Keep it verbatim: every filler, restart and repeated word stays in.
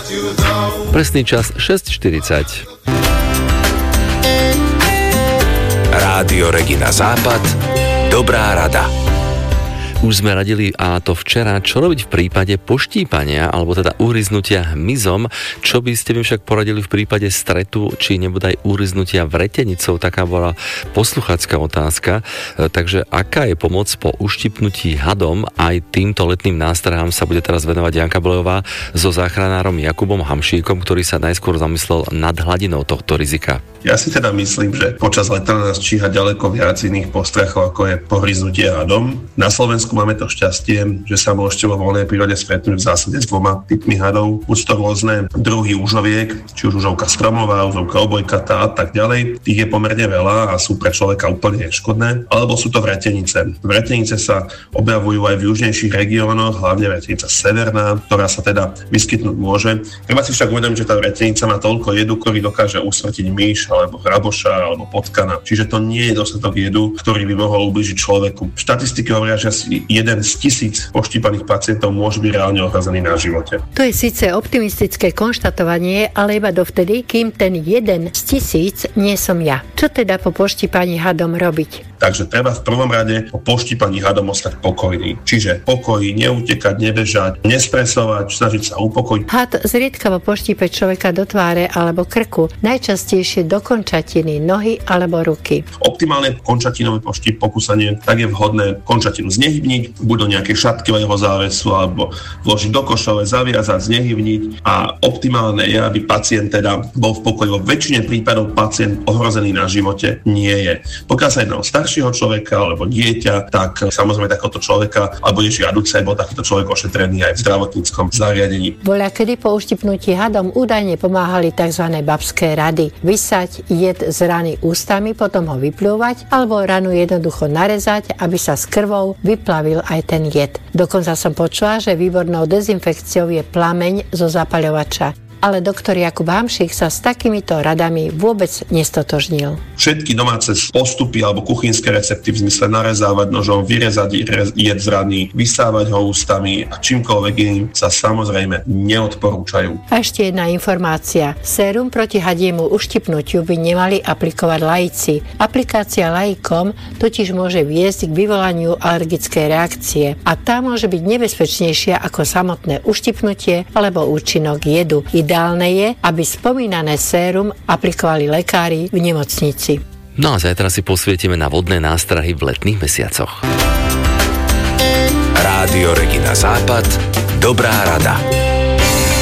Presný čas šesť štyridsať. Rádio Regina Západ. Dobrá rada. Už sme radili, a to včera, čo robiť v prípade poštípania, alebo teda uhryznutia hmyzom. Čo by ste mi však poradili v prípade stretu, či nebodaj uhryznutia vretenicou? Taká bola posluchácka otázka. Takže aká je pomoc po uštipnutí hadom? Aj týmto letným nástrahám sa bude teraz venovať Janka Blejová so záchranárom Jakubom Hamšíkom, ktorý sa najskôr zamyslel nad hladinou tohto rizika. Ja si teda myslím, že počas leta nás číha ďaleko viac iných postrachov, ako je pohryznutie hadom. Na Slovensku máme to šťastie, že sa môžete vo voľnej prírode stretnúť v zásade s dvoma typmi hadov. Buď to rôzne druhy úžoviek, či už úžovka stromová, úžovka obojkatá a tak ďalej. Tých je pomerne veľa a sú pre človeka úplne neškodné. Alebo sú to vretenice. Vretenice sa objavujú aj v južnejších regiónoch, hlavne vretenica severná, ktorá sa teda vyskytnúť môže. Treba si však uvedomiť, že tá vretenica má toľko jedu, ktorý dokáže usmrtiť myš alebo hraboša alebo potkana. Čiže to nie je dostatok jedu, ktorý by mohol ublížiť človeku. Štatistiky hovoria, že asi jeden z tisíc poštípaných pacientov môže byť reálne ohrozený na živote. To je síce optimistické konštatovanie, ale iba dovtedy, kým ten jeden z tisíc nie som ja. Čo teda po poštípaní hadom robiť? Takže treba v prvom rade po poštípaní hadom ostať pokojný. Čiže pokoj, neutekať, nebežať, nestresovať, snažiť sa upokojiť. Had zriedkavo poštípe človeka do tváre alebo krku, najčastejšie do končatiny, nohy alebo ruky. Optimálne končatinové poští pokúsanie, tak je vhodné končatinu znehybniť, buď do nejakej šatkového závesu alebo vložiť do košove, zaviazať, znehybniť, a optimálne je, aby pacient teda bol v pokoji. Vo väčšine prípadov pacient ohrozený na živote nie je. Pokiaľ sa jedná o staršieho človeka alebo dieťa, tak samozrejme takéhoto človeka alebo je žiaduce, bol takýto človek ošetrený aj v zdravotníckom zariadení. Voľakedy po uštipnutí hadom údajne pomáhali tzv. Babské rady. Vysať jed z rany ústami, potom ho vyplúvať, alebo ranu jednoducho narezať, aby sa s krvou vyplavil aj ten jed. Dokonca som počula, že výbornou dezinfekciou je plameň zo zapaľovača. Ale doktor Jakub Hamšík sa s takýmito radami vôbec nestotožnil. Všetky domáce postupy alebo kuchynské recepty v zmysle narezávať nožom, vyrezať jed z rany, vysávať ho ústami a čímkoľvek iným sa samozrejme neodporúčajú. A ešte jedna informácia. Sérum proti hadiemu uštipnutiu by nemali aplikovať laici. Aplikácia laikom totiž môže viesť k vyvolaniu alergickej reakcie a tá môže byť nebezpečnejšia ako samotné uštipnutie alebo účinok jedu. Ideálne je, aby spomínané sérum aplikovali lekári v nemocnici. No a zajtra si posvietime na vodné nástrahy v letných mesiacoch. Rádio Regina Západ. Dobrá rada.